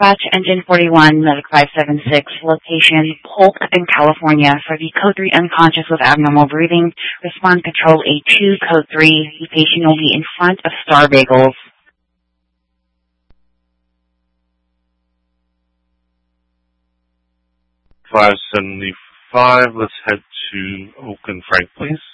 dispatch engine 41, Medic 576, location Polk in California for the code 3 unconscious with abnormal breathing. Respond control A2, code 3. The patient will be in front of Star Bagels. 575, let's head to Oak and Frank, please.